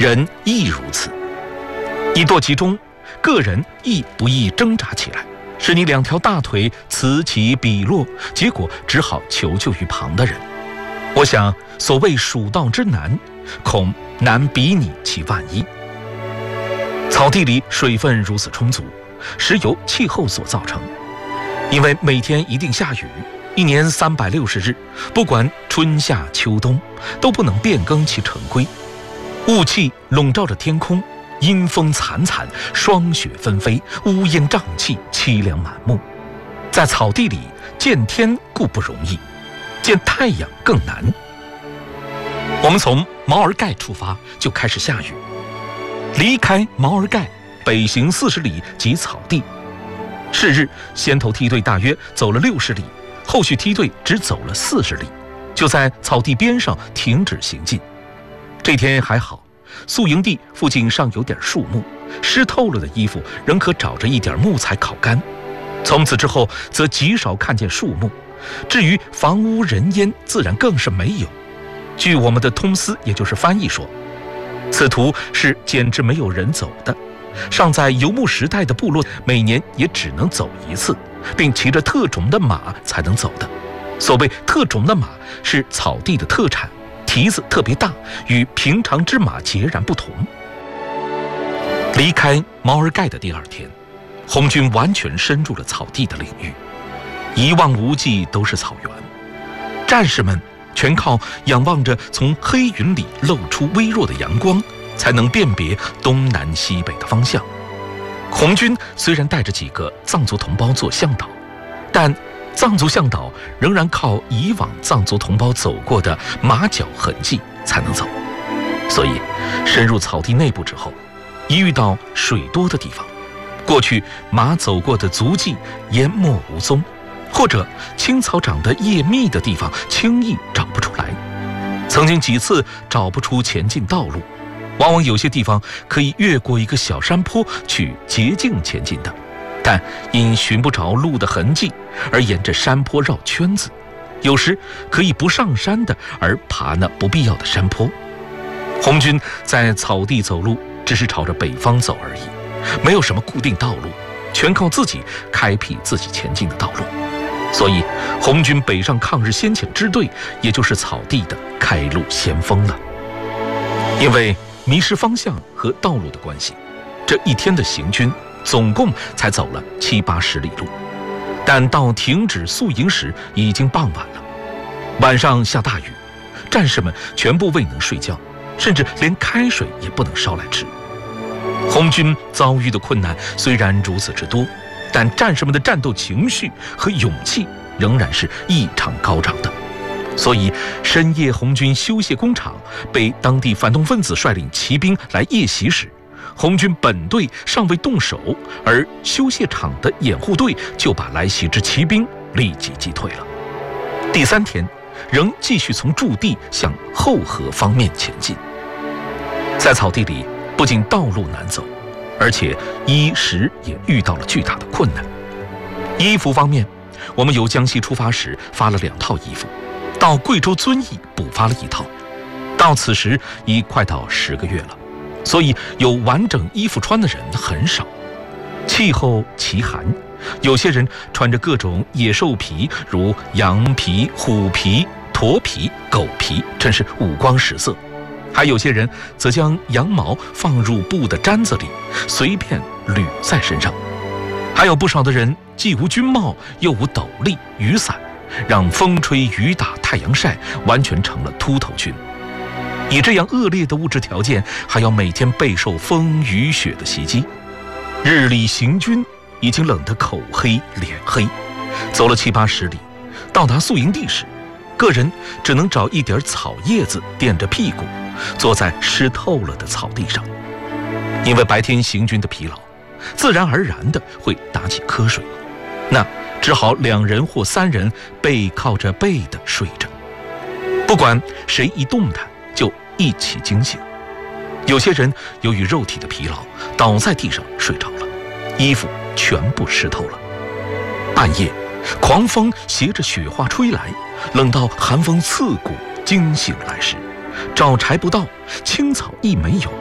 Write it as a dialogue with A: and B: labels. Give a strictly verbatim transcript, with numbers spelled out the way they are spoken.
A: 人亦如此。一堕其中，个人亦不易挣扎起来，使你两条大腿此起彼落，结果只好求救于旁的人。我想，所谓蜀道之难，恐难比拟其万一。草地里水分如此充足，实由气候所造成。因为每天一定下雨，一年三百六十日，不管春夏秋冬，都不能变更其成规。雾气笼罩着天空，阴风惨惨，霜雪纷飞，乌烟瘴气，凄凉满目。在草地里见天固不容易，见太阳更难。我们从毛尔盖出发，就开始下雨。离开毛尔盖，北行四十里即草地。是日，先头梯队大约走了六十里，后续梯队只走了四十里，就在草地边上停止行进。这天还好，宿营地附近尚有点树木，湿透了的衣服仍可找着一点木材烤干。从此之后，则极少看见树木。至于房屋人烟，自然更是没有。据我们的通司，也就是翻译说，此途是简直没有人走的。尚在游牧时代的部落，每年也只能走一次，并骑着特种的马才能走的。所谓特种的马，是草地的特产，蹄子特别大，与平常之马截然不同。离开毛尔盖的第二天，红军完全深入了草地的领域，一望无际都是草原。战士们全靠仰望着从黑云里露出微弱的阳光，才能辨别东南西北的方向。红军虽然带着几个藏族同胞做向导，但藏族向导仍然靠以往藏族同胞走过的马脚痕迹才能走。所以深入草地内部之后，一遇到水多的地方，过去马走过的足迹淹没无踪，或者青草长得叶密的地方轻易找不出来。曾经几次找不出前进道路，往往有些地方可以越过一个小山坡去捷径前进的，但因寻不着路的痕迹而沿着山坡绕圈子，有时可以不上山的而爬那不必要的山坡。红军在草地走路，只是朝着北方走而已，没有什么固定道路，全靠自己开辟自己前进的道路。所以红军北上抗日先遣支队，也就是草地的开路先锋了。因为迷失方向和道路的关系，这一天的行军总共才走了七八十里路，但到停止宿营时已经傍晚了。晚上下大雨，战士们全部未能睡觉，甚至连开水也不能烧来吃。红军遭遇的困难虽然如此之多，但战士们的战斗情绪和勇气仍然是异常高涨的。所以深夜红军修械工厂被当地反动分子率领骑兵来夜袭时，红军本队尚未动手，而修械厂的掩护队就把来袭之骑兵立即击退了。第三天仍继续从驻地向后河方面前进。在草地里不仅道路难走，而且衣食也遇到了巨大的困难。衣服方面，我们由江西出发时发了两套衣服，到贵州遵义补发了一套，到此时已快到十个月了，所以有完整衣服穿的人很少。气候奇寒，有些人穿着各种野兽皮，如羊皮、虎皮、驼皮、狗皮，真是五光十色。还有些人则将羊毛放入布的毡子里，随便捋在身上。还有不少的人既无军帽，又无斗笠、雨伞，让风吹雨打太阳晒，完全成了秃头军。以这样恶劣的物质条件，还要每天备受风雨雪的袭击，日里行军已经冷得口黑脸黑。走了七八十里，到达宿营地时，个人只能找一点草叶子垫着屁股，坐在湿透了的草地上。因为白天行军的疲劳，自然而然的会打起瞌睡，那只好两人或三人背靠着背的睡着，不管谁一动弹就一起惊醒。有些人由于肉体的疲劳，倒在地上睡着了，衣服全部湿透了。半夜狂风携着雪花吹来，冷到寒风刺骨，惊醒来时，找柴不到，青草亦没有，